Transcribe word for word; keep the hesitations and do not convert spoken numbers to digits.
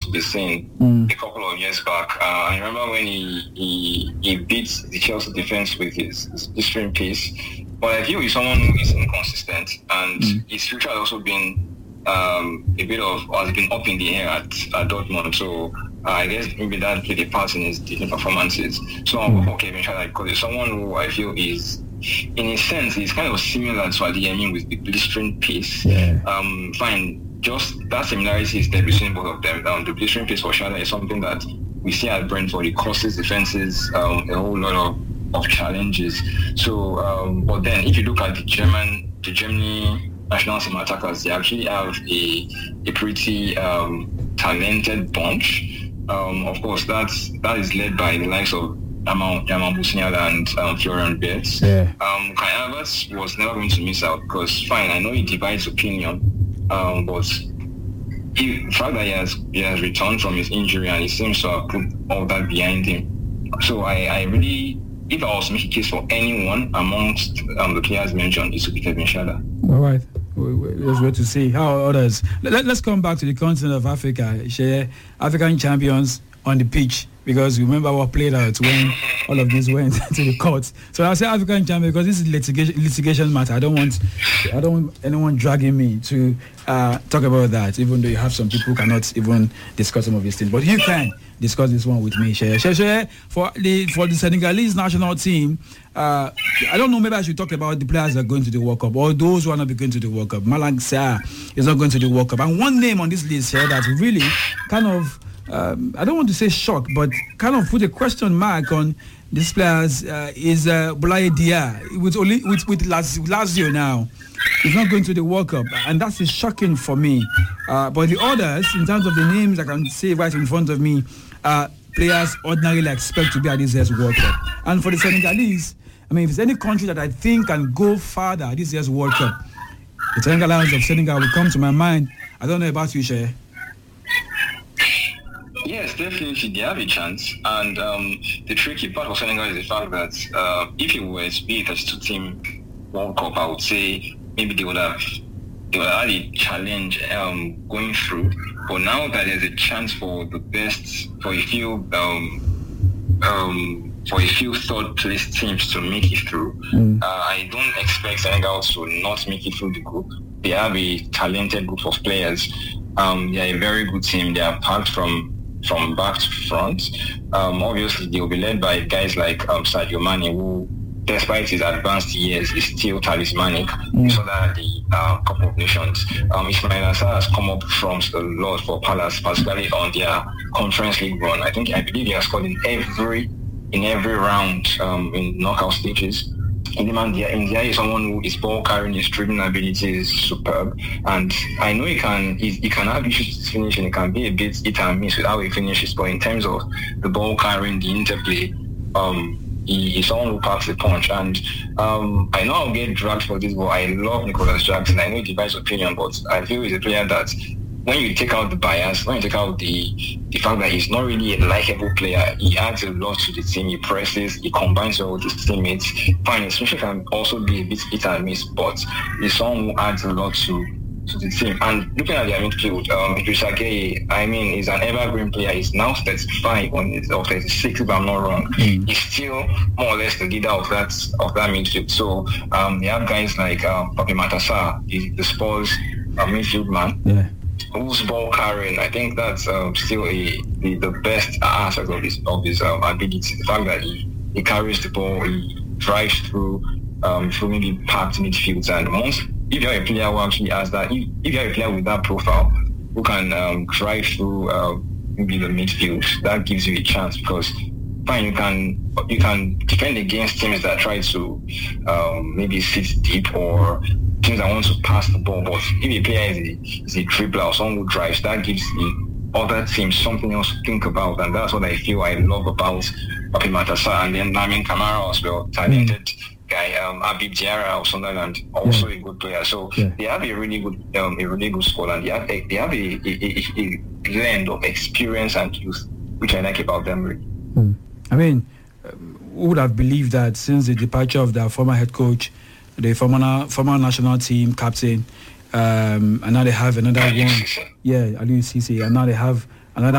to be seen mm. a couple of years back. Uh, I remember when he, he he beat the Chelsea defense with his, his blistering pace. But I feel he's someone who is inconsistent, and mm. his future has also been um, a bit of has been up in the air at, at Dortmund. So uh, I guess maybe that played a part in his different performances. So I'll go for Kevin Schade because he's someone who I feel is, in a sense, he's kind of similar to Adeyemi with the blistering pace. Yeah. Um, fine. Just that similarity is there between both of them. Um, the blistering pace for Schade is something that we see at Brentford. It causes defenses um, a whole lot of, of challenges. So, um, but then if you look at the German, the Germany national team attackers, they actually have a a pretty um, talented bunch. Um, of course, that's that is led by the likes of Jamal Musiala and um, Florian Wirtz. Yeah. Um, Kai Havertz was never going to miss out because, fine, I know he divides opinion. Um, but he, the fact that he has he has returned from his injury and he seems to have put all that behind him. So I, I really, if I was to make a case for anyone amongst um, the players mentioned, it would be Kevin Schade. All right. Let's wait to see how others. Let, let's come back to the continent of Africa. Share African champions on the pitch, because remember what played out when all of this went to the courts. So I'll say African champion because this is litigation, litigation matter. I don't want, I don't want anyone dragging me to uh, talk about that. Even though you have some people who cannot even discuss some of these things, but you can discuss this one with me. Share, share, share. For the for the Senegalese national team, uh, I don't know. Maybe I should talk about the players that are going to the World Cup or those who are not going to the World Cup. Malang Sarr is not going to the World Cup, and one name on this list here that really kind of. Um, I don't want to say shock, but kind of put a question mark on these players uh, is uh, Boulaye Dia with only with with Lazio now. He's not going to the World Cup, and that is shocking for me. Uh, but the others, in terms of the names I can say right in front of me, uh, players ordinarily expect to be at this year's World Cup. And for the Senegalese, I mean, if there's any country that I think can go farther at this year's World Cup, the Senegalese of Senegal will come to my mind. I don't know about you, Shay. Yes, definitely they have a chance, and um, the tricky part for Senegal is the fact that uh, if it were to be a thirty-two team World Cup, I would say maybe they would have they would have had a challenge um, going through. But now that there's a chance for the best, for a few um, um, for a few third place teams to make it through, mm. uh, I don't expect Senegal to not make it through the group. They have a talented group of players. Um, they are a very good team. They are packed from from back to front. Um, obviously, they will be led by guys like um, Sadio Mane, who, despite his advanced years, is still talismanic. Mm. So that the uh, Cup of Nations. Um, Ismaila Sarr has come up from a lot for Palace, particularly on their Conference League run. I think I believe he has scored in every in every round um, in knockout stages. Iliman India is someone who is ball carrying, his dribbling ability is superb, and I know he can he, he can have issues with finishing. It can be a bit hit and miss with how he finishes, but in terms of the ball carrying, the interplay, um, he, he's someone who packs the punch. And um, I know I'll get dragged for this, but I love Nicholas Jackson. I know he divides opinion, but I feel he's a player that, when you take out the bias, when you take out the the fact that he's not really a likable player, he adds a lot to the team. He presses, he combines well with his teammates. Fine, his finishing can also be a bit hit and miss, but he's someone who adds a lot to, to the team. And looking at their midfield, um, Idrissa Gueye, I mean, he's an evergreen player. He's now thirty-five on his, or thirty-six, if I'm not wrong. Mm. He's still more or less the leader of that of that midfield. So um, they have guys like um, Pape Matar Sarr, the, the Spurs uh, midfield man. Yeah. Who's ball carrying? I think that's um, still a, the, the best aspect of his of his um, ability. The fact that he, he carries the ball, he drives through um, through maybe packed midfields. And once, if you're a player who actually has that, if, if you're a player with that profile who can um, drive through uh, maybe the midfield, that gives you a chance, because fine, you can you can defend against teams that try to um, maybe sit deep, or teams that want to pass the ball. But if a player is a, is a dribbler or someone who drives, that gives the other teams something else to think about. And that's what I feel I love about Pape Matar Sarr. And then Lamine Camara as well, talented mm. guy. Um, Habib Diarra of Sunderland, also yeah. a good player. So yeah. they have a really good um, a really good squad, and they have a, they have a, a, a, a blend of experience and youth, which I like about them really. Mm. I mean, who would have believed that since the departure of their former head coach, the former former national team captain, um, and now they have another Aliou one. Cisse. Yeah, Aliou Cisse, and now they have